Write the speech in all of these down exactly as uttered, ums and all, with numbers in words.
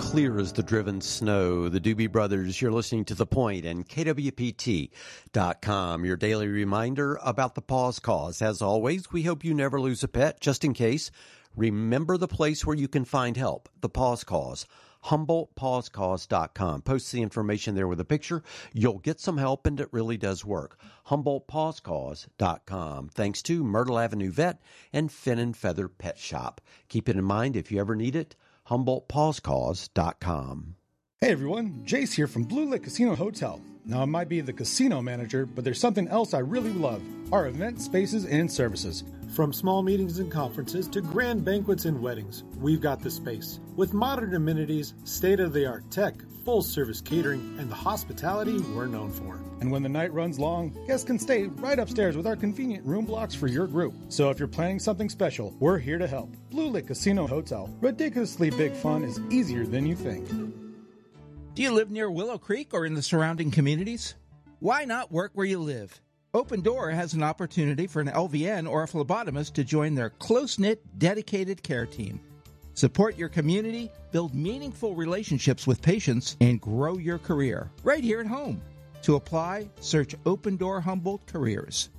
clear as the driven snow. The Doobie Brothers, you're listening to The Point and K W P T dot com. Your daily reminder about the Paws Cause. As always, we hope you never lose a pet. Just in case, remember the place where you can find help, the Paws Cause. Humboldt Paws Cause dot com. Post the information there with a picture. You'll get some help, and it really does work. Humboldt Paws Cause dot com. Thanks to Myrtle Avenue Vet and Fin and Feather Pet Shop. Keep it in mind if you ever need it. Humboldt Paws Cause dot com. Hey everyone, Jace here from Blue Lake Casino Hotel. Now I might be the casino manager, but there's something else I really love. Our event spaces and services. From small meetings and conferences to grand banquets and weddings, we've got the space. With modern amenities, state-of-the-art tech, full-service catering, and the hospitality we're known for. And when the night runs long, guests can stay right upstairs with our convenient room blocks for your group. So if you're planning something special, we're here to help. Blue Lake Casino Hotel. Ridiculously big fun is easier than you think. Do you live near Willow Creek or in the surrounding communities? Why not work where you live? Open Door has an opportunity for an L V N or a phlebotomist to join their close-knit, dedicated care team. Support your community, build meaningful relationships with patients, and grow your career right here at home. To apply, search Open Door Humboldt Careers.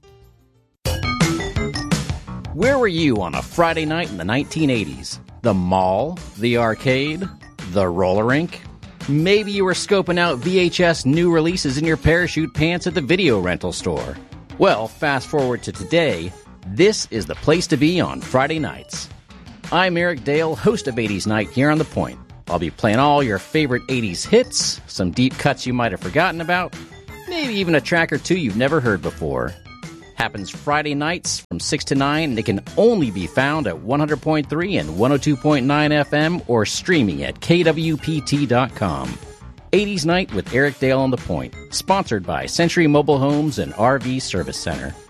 Where were you on a Friday night in the nineteen eighties? The mall? The arcade? The roller rink? Maybe you were scoping out V H S new releases in your parachute pants at the video rental store. Well, fast forward to today, this is the place to be on Friday nights. I'm Eric Dale, host of eighties Night here on The Point. I'll be playing all your favorite eighties hits, some deep cuts you might have forgotten about, maybe even a track or two you've never heard before. Happens Friday nights from six to nine, and it can only be found at one hundred point three and one oh two point nine F M or streaming at K W P T dot com. eighties Night with Eric Dale on The Point, sponsored by Century Mobile Homes and R V Service Center.